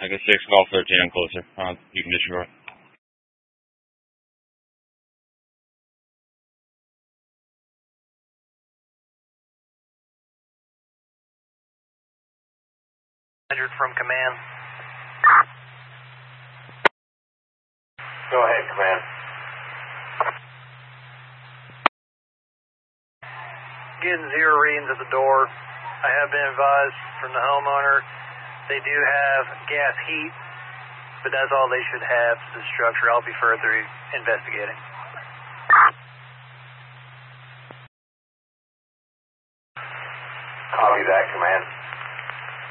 I guess 6 Golf 13, I'm closer. You can disregard. From command. Go ahead, command. Getting 0 readings at the door. I have been advised from the homeowner they do have gas heat, but that's all they should have to the structure. I'll be further investigating.